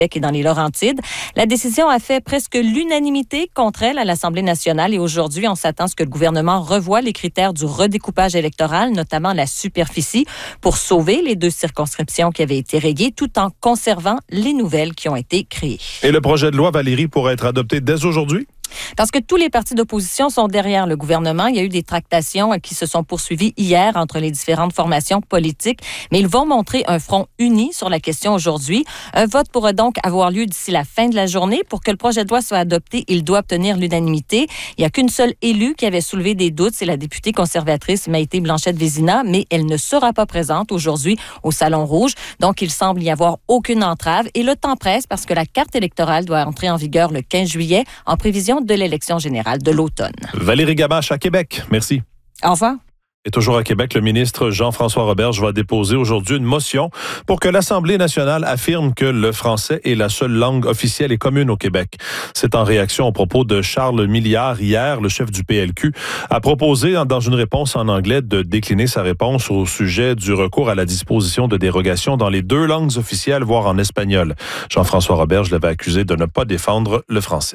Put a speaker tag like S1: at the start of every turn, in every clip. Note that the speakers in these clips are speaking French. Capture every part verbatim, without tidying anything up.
S1: et dans les Laurentides. La décision a fait presque l'unanimité contre elle à l'Assemblée nationale et aujourd'hui, on s'attend à ce que le gouvernement revoie les critères du redécoupage électoral, notamment la superficie, pour sauver les deux circonscriptions qui avaient été rayées tout en conservant les nouvelles qui ont été créées.
S2: Et le projet de loi, Valérie, pourrait être adopté dès aujourd'hui?
S1: Parce que tous les partis d'opposition sont derrière le gouvernement. Il y a eu des tractations qui se sont poursuivies hier entre les différentes formations politiques, mais ils vont montrer un front uni sur la question aujourd'hui. Un vote pourra donc avoir lieu d'ici la fin de la journée. Pour que le projet de loi soit adopté, il doit obtenir l'unanimité. Il n'y a qu'une seule élue qui avait soulevé des doutes, c'est la députée conservatrice Maïté Blanchette-Vézina, mais elle ne sera pas présente aujourd'hui au Salon Rouge. Donc, il semble y avoir aucune entrave et le temps presse parce que la carte électorale doit entrer en vigueur le quinze juillet en prévision de l'élection générale de l'automne.
S2: Valérie Gamache à Québec. Merci.
S1: Au revoir.
S2: Et toujours à Québec, le ministre Jean-François Roberge va déposer aujourd'hui une motion pour que l'Assemblée nationale affirme que le français est la seule langue officielle et commune au Québec. C'est en réaction aux propos de Charles Milliard hier, le chef du P L Q, a proposé dans une réponse en anglais de décliner sa réponse au sujet du recours à la disposition de dérogations dans les deux langues officielles, voire en espagnol. Jean-François Roberge l'avait accusé de ne pas défendre le français.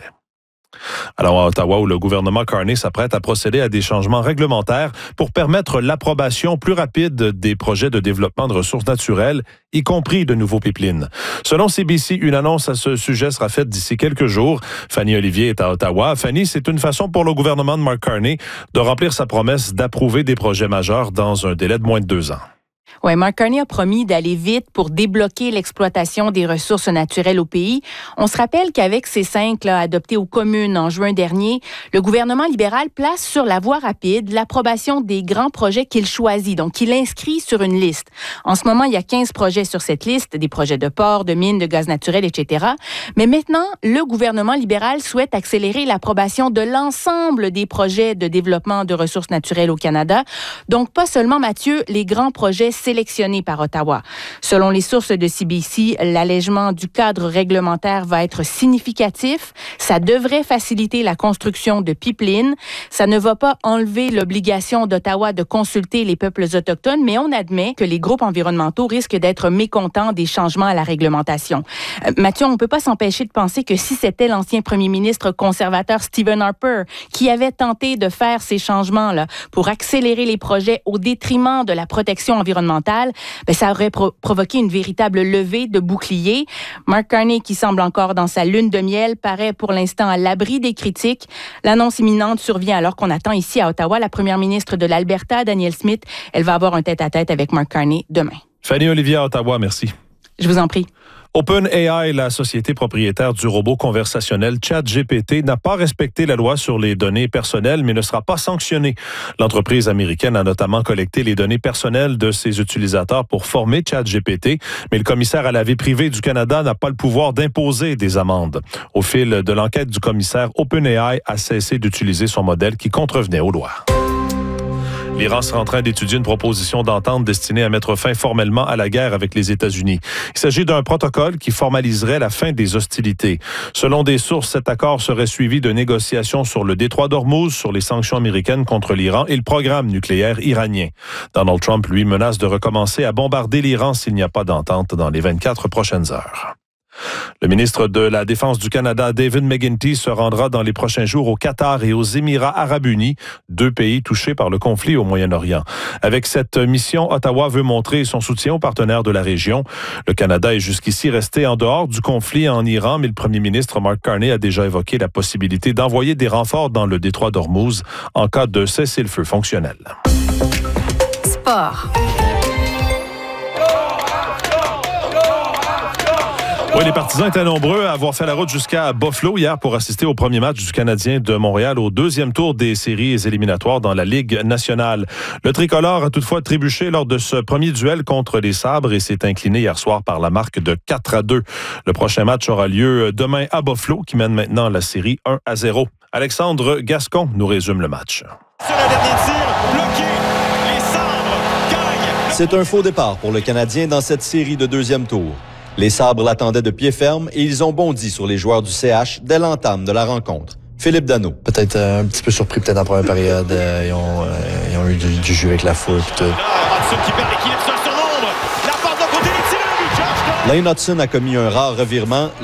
S2: Alors à Ottawa, où le gouvernement Carney s'apprête à procéder à des changements réglementaires pour permettre l'approbation plus rapide des projets de développement de ressources naturelles, y compris de nouveaux pipelines. Selon C B C, une annonce à ce sujet sera faite d'ici quelques jours. Fanny Olivier est à Ottawa. Fanny, c'est une façon pour le gouvernement de Mark Carney de remplir sa promesse d'approuver des projets majeurs dans un délai de moins de deux ans.
S3: Oui, Mark Carney a promis d'aller vite pour débloquer l'exploitation des ressources naturelles au pays. On se rappelle qu'avec ces cinq là, adoptés aux communes en juin dernier, le gouvernement libéral place sur la voie rapide l'approbation des grands projets qu'il choisit, donc qu'il inscrit sur une liste. En ce moment, il y a quinze projets sur cette liste, des projets de ports, de mines, de gaz naturel, et cetera. Mais maintenant, le gouvernement libéral souhaite accélérer l'approbation de l'ensemble des projets de développement de ressources naturelles au Canada. Donc, pas seulement, Mathieu, les grands projets sélectionnés par Ottawa. Selon les sources de C B C, l'allègement du cadre réglementaire va être significatif. Ça devrait faciliter la construction de pipelines. Ça ne va pas enlever l'obligation d'Ottawa de consulter les peuples autochtones, mais on admet que les groupes environnementaux risquent d'être mécontents des changements à la réglementation. Euh, Mathieu, on ne peut pas s'empêcher de penser que si c'était l'ancien premier ministre conservateur Stephen Harper qui avait tenté de faire ces changements-là pour accélérer les projets au détriment de la protection environnementale, ben, ça aurait pro- provoqué une véritable levée de boucliers. Mark Carney, qui semble encore dans sa lune de miel, paraît pour l'instant à l'abri des critiques. L'annonce imminente survient alors qu'on attend ici à Ottawa la première ministre de l'Alberta, Danielle Smith. Elle va avoir un tête-à-tête avec Mark Carney demain.
S2: Fanny Olivier à Ottawa, merci.
S3: Je vous en prie.
S2: OpenAI, la société propriétaire du robot conversationnel ChatGPT, n'a pas respecté la loi sur les données personnelles, mais ne sera pas sanctionnée. L'entreprise américaine a notamment collecté les données personnelles de ses utilisateurs pour former ChatGPT, mais le commissaire à la vie privée du Canada n'a pas le pouvoir d'imposer des amendes. Au fil de l'enquête du commissaire, OpenAI a cessé d'utiliser son modèle qui contrevenait aux lois. L'Iran sera en train d'étudier une proposition d'entente destinée à mettre fin formellement à la guerre avec les États-Unis. Il s'agit d'un protocole qui formaliserait la fin des hostilités. Selon des sources, cet accord serait suivi de négociations sur le détroit d'Ormuz, sur les sanctions américaines contre l'Iran et le programme nucléaire iranien. Donald Trump, lui, menace de recommencer à bombarder l'Iran s'il n'y a pas d'entente dans les vingt-quatre prochaines heures. Le ministre de la Défense du Canada, David McGuinty, se rendra dans les prochains jours au Qatar et aux Émirats arabes unis, deux pays touchés par le conflit au Moyen-Orient. Avec cette mission, Ottawa veut montrer son soutien aux partenaires de la région. Le Canada est jusqu'ici resté en dehors du conflit en Iran, mais le premier ministre Mark Carney a déjà évoqué la possibilité d'envoyer des renforts dans le détroit d'Ormuz en cas de cessez-le-feu fonctionnel.
S4: Sport.
S2: Oui, les partisans étaient nombreux à avoir fait la route jusqu'à Buffalo hier pour assister au premier match du Canadien de Montréal au deuxième tour des séries éliminatoires dans la Ligue nationale. Le tricolore a toutefois trébuché lors de ce premier duel contre les Sabres et s'est incliné hier soir par la marque de quatre à deux. Le prochain match aura lieu demain à Buffalo, qui mène maintenant la série un à zéro. Alexandre Gascon nous résume le match.
S5: Sur le dernier tir, bloqué, les Sabres gagnent.
S6: C'est un faux départ pour le Canadien dans cette série de deuxième tour. Les Sabres l'attendaient de pied ferme et ils ont bondi sur les joueurs du C H dès l'entame de la rencontre. Philippe Danault.
S7: Peut-être euh, un petit peu surpris, peut-être en première période. Euh, ils, ont, euh, ils ont eu du, du jeu avec la foule. Tout.
S5: Hudson qui perd l'équilibre sur son ombre. La porte de côté, les tirs.
S6: Lane Hudson a commis un rare revirement.